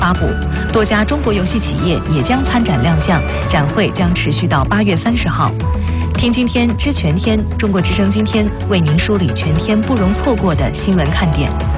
发布，多家中国游戏企业也将参展亮相，展会将持续到8月30号。听今天知全天，中国之声今天为您梳理全天不容错过的新闻看点。